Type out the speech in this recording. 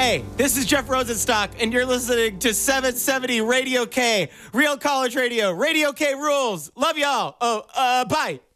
Hey, this is Jeff Rosenstock, and you're listening to 770 Radio K, Real College Radio. Radio K rules. Love y'all. Bye.